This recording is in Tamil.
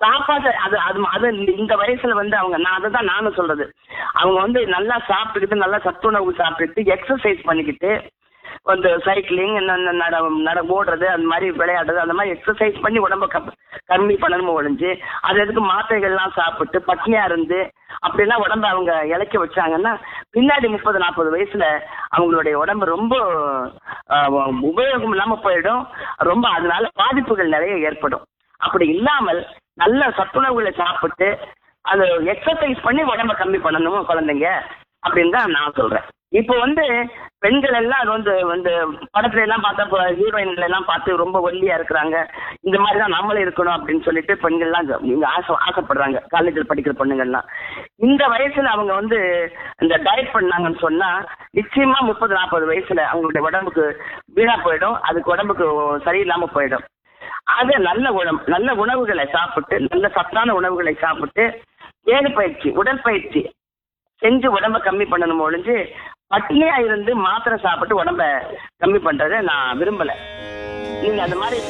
சாப்பாடு அது அது அது இந்த வயசுல வந்து அவங்க, நான் அதுதான் நானும் சொல்றது, அவங்க வந்து நல்லா சாப்பிட்டுக்கிட்டு நல்லா சத்துணவு சாப்பிட்டுட்டு எக்ஸசைஸ் பண்ணிக்கிட்டு வந்து சைக்கிளிங், ஓடுறது, அந்த மாதிரி விளையாடுறது, அந்த மாதிரி எக்ஸசைஸ் பண்ணி உடம்ப கம்மி பண்ணணுமோ ஒழிஞ்சு அது எதுக்கு மாத்திரைகள்லாம் சாப்பிட்டு பட்னியா இருந்து அப்படிலாம் உடம்ப அவங்க இழைக்க வச்சாங்கன்னா பின்னாடி 30-40 வயசுல அவங்களுடைய உடம்பு ரொம்ப உபயோகம் இல்லாம போயிடும். ரொம்ப அதனால பாதிப்புகள் நிறைய ஏற்படும். அப்படி இல்லாமல் நல்ல சத்துணவுகளை சாப்பிட்டு அது எக்ஸசைஸ் பண்ணி உடம்ப கம்மி பண்ணணும் குழந்தைங்க அப்படின்னு தான் நான் சொல்றேன். இப்போ வந்து பெண்கள் எல்லாம் வந்து வந்து படத்துல எல்லாம் பார்த்தா ஹீரோயின்கள் எல்லாம் பார்த்து ரொம்ப ஒல்லியா இருக்கிறாங்க, இந்த மாதிரி தான் நம்மளும் இருக்கணும் அப்படின்னு சொல்லிட்டு பெண்கள்லாம் இங்க ஆசைப்படுறாங்க. காலேஜில் படிக்கிற பொண்ணுங்கள்லாம் இந்த வயசுல அவங்க வந்து இந்த டயட் பண்ணாங்கன்னு சொன்னா நிச்சயமா 30-40 வயசுல அவங்களுடைய உடம்புக்கு வீணா போயிடும், அதுக்கு உடம்புக்கு சரியில்லாம போயிடும். அது நல்ல உணவுகளை சாப்பிட்டு, நல்ல சத்தான உணவுகளை சாப்பிட்டு உடற்பயிற்சி செஞ்சு உடம்ப கம்மி பண்ணணும் ஒழிஞ்சு பட்னியா இருந்து மாத்திரை சாப்பிட்டு உடம்ப கம்மி பண்றதை நான் விரும்பல. நீங்க அந்த மாதிரி